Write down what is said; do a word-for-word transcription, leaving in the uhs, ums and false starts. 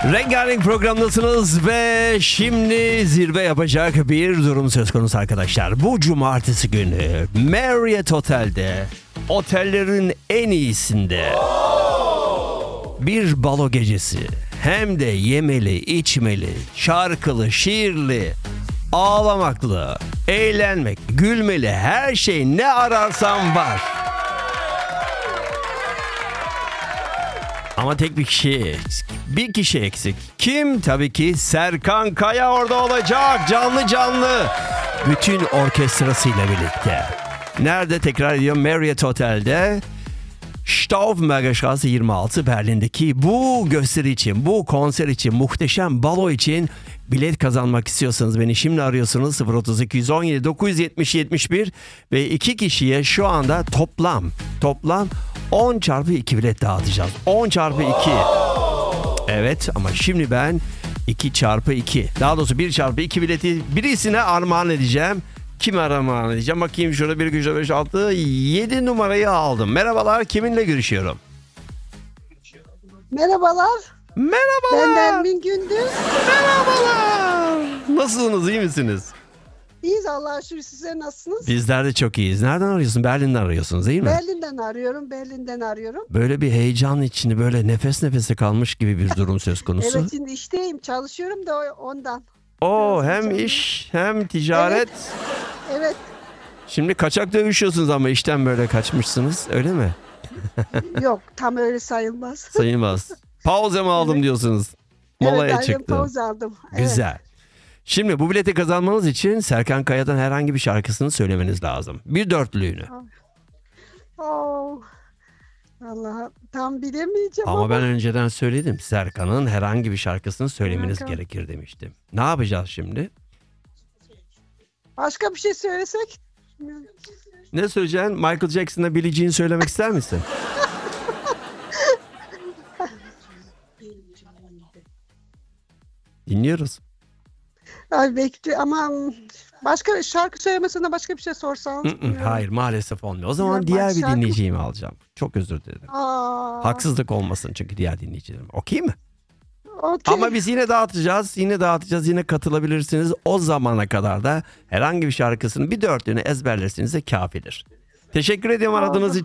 Rengarenk programdasınız ve şimdi zirve yapacak bir durum söz konusu arkadaşlar. Bu cumartesi günü Marriott Otel'de, otellerin en iyisinde bir balo gecesi. Hem de yemeli, içmeli, şarkılı, şiirli, ağlamaklı, eğlenmek, gülmeli, her şey ne ararsan var. Ama tek bir kişi eksik. Bir kişi eksik. Kim? Tabii ki Serkan Kaya orada olacak. Canlı canlı. Bütün orkestrasıyla birlikte. Nerede? Tekrar ediyorum. Marriott Otel'de. Staufmagerstraße yirmi altı Berlin'deki bu gösteri için, bu konser için, muhteşem balo için bilet kazanmak istiyorsanız beni şimdi arıyorsunuz. sıfır otuz iki yüz on yedi dokuz yüz yetmiş yetmiş bir ve iki kişiye şu anda toplam toplam on çarpı iki bilet dağıtacağız. on çarpı iki. Evet, ama şimdi ben iki çarpı iki, daha doğrusu bir çarpı iki bileti birisine armağan edeceğim. Kime armağan edeceğim? Bakayım şurada bir, üç, beş, altı, yedi numarayı aldım. Merhabalar, kiminle görüşüyorum? Merhabalar. Merhabalar. Ben Nermin Gündüz. Merhabalar. Nasılsınız, iyi misiniz? İyiyiz Allah'a şükür. Sizler nasılsınız? Bizler de çok iyiyiz. Nereden arıyorsun? Berlin'den arıyorsunuz değil mi? Berlin'den arıyorum. Berlin'den arıyorum. Böyle bir heyecan içinde, böyle nefes nefese kalmış gibi bir durum söz konusu. Evet, şimdi işteyim. Çalışıyorum da ondan. Oo, Biraz hem heyecanlı. iş hem ticaret. Evet. Şimdi kaçak dövüşüyorsunuz ama işten böyle kaçmışsınız, öyle mi? Yok, tam öyle sayılmaz. Sayılmaz. Pauze mı aldım diyorsunuz? Molaya evet, aynen çıktım. pauze aldım. Evet. Güzel. Şimdi bu bileti kazanmanız için Serkan Kaya'dan herhangi bir şarkısını söylemeniz lazım. Bir dörtlüğünü. Oo. Vallahi tam bilemeyeceğim ama, Ama ben önceden söyledim. Serkan'ın herhangi bir şarkısını söylemeniz Serkan. gerekir demiştim. Ne yapacağız şimdi? başka bir şey söylesek. Ne söyleyeceksin? Michael Jackson'la Billie Jean söylemek ister misin? Dinliyoruz. Ay bekliyor ama başka şarkı söylemesine başka bir şey sorsan. Hı hı, Hayır, maalesef olmuyor. O zaman Ya bak, diğer bir şarkı- dinleyicimi alacağım. Çok özür dilerim. Aa, Haksızlık olmasın çünkü diğer dinleyicilerim. Okey mi? okey. Ama biz yine dağıtacağız. Yine dağıtacağız. Yine katılabilirsiniz. O zamana kadar da herhangi bir şarkısının bir dörtlüğünü ezberlerseniz de kafidir. Teşekkür ediyorum aradığınız için.